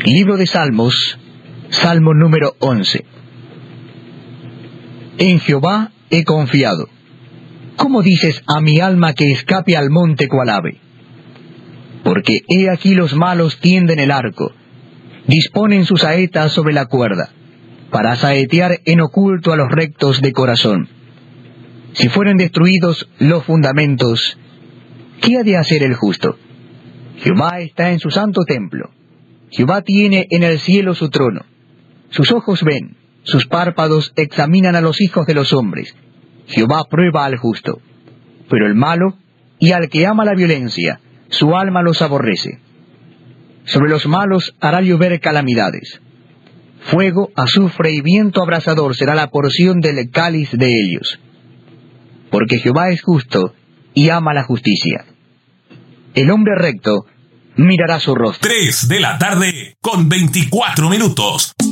Libro de Salmos, Salmo número 11. En Jehová he confiado. ¿Cómo dices a mi alma que escape al monte cual ave? Porque he aquí los malos tienden el arco, disponen sus saetas sobre la cuerda, para saetear en oculto a los rectos de corazón. Si fueren destruidos los fundamentos, ¿qué ha de hacer el justo? Jehová está en su santo templo. Jehová tiene en el cielo su trono. Sus ojos ven, sus párpados examinan a los hijos de los hombres. Jehová prueba al justo, pero el malo y al que ama la violencia, su alma los aborrece. Sobre los malos hará llover calamidades. Fuego, azufre y viento abrasador será la porción del cáliz de ellos. Porque Jehová es justo y ama la justicia. El hombre recto mirará su rostro. 3 de la tarde con 24 minutos.